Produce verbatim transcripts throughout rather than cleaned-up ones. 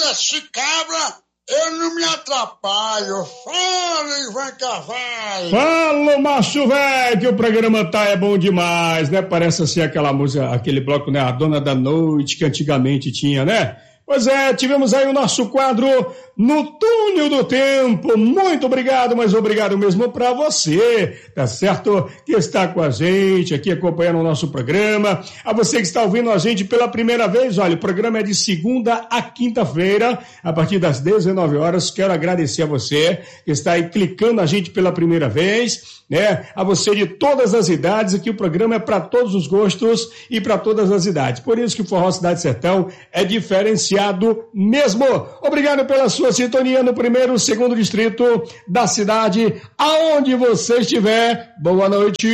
esse cabra, eu não me atrapalho. Fala, Ivan Carvalho. Fala, macho velho, que o programa tá é bom demais, né? Parece assim aquela música, aquele bloco, né? A Dona da Noite, que antigamente tinha, né? Pois é, tivemos aí o nosso quadro No Túnel do Tempo. Muito obrigado, mas obrigado mesmo pra você, tá certo? Que está com a gente aqui acompanhando o nosso programa. A você que está ouvindo a gente pela primeira vez, olha, o programa é de segunda a quinta-feira, a partir das dezenove horas. Quero agradecer a você que está aí clicando a gente pela primeira vez, né? A você de todas as idades, aqui o programa é para todos os gostos e para todas as idades. Por isso que o Forró Cidade Sertão é diferenciado mesmo. Obrigado pela sua sintonia no primeiro, segundo distrito da cidade, aonde você estiver. Boa noite.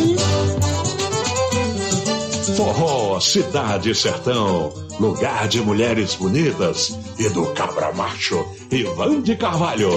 Forró Cidade Sertão, lugar de mulheres bonitas e do cabra macho Ivan de Carvalho.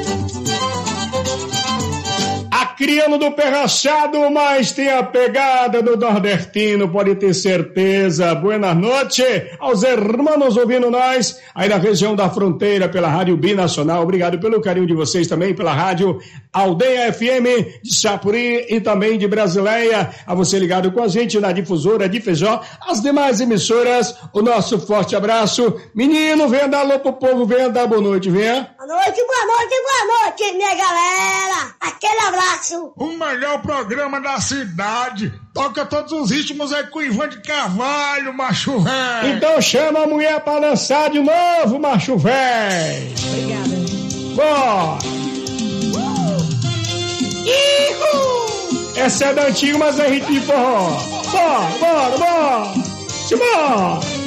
Criando do pé rachado, mas tem a pegada do nordestino, pode ter certeza. Buenas noches aos irmãos ouvindo nós, aí na região da fronteira, pela Rádio Binacional. Obrigado pelo carinho de vocês também, pela Rádio Aldeia F M de Chapuri e também de Brasileia. A você ligado com a gente na difusora de Feijó, as demais emissoras, o nosso forte abraço. Menino, venha dar alô pro povo, venha dar boa noite, venha. Boa noite, boa noite, boa noite, minha galera. Aquele abraço. O melhor programa da cidade. Toca todos os ritmos aí com o Ivan de Carvalho, macho velho. Então chama a mulher pra dançar de novo, macho velho. Obrigada. Bora. Ihu! Essa é da antiga, mas é ritmo de forró. Bora, bora, bora. Bora.